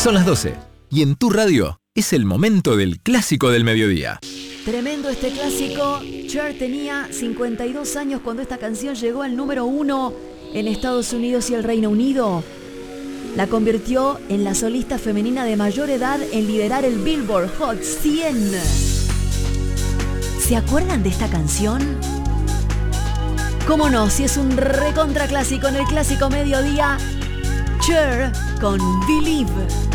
Son las 12 y en tu radio es el momento del clásico del mediodía. Tremendo este clásico. Cher tenía 52 años cuando esta canción llegó al número 1 en Estados Unidos y el Reino Unido. La convirtió en la solista femenina de mayor edad en liderar el Billboard Hot 100. ¿Se acuerdan de esta canción? ¿Cómo no? Si es un recontra clásico en el clásico mediodía. Cher con Believe.